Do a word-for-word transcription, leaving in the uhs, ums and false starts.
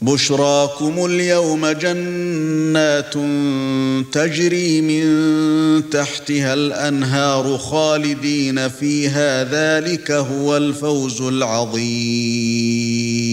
بشراكم اليوم جنات تجري من تحتها الأنهار خالدين فيها ذلك هو الفوز العظيم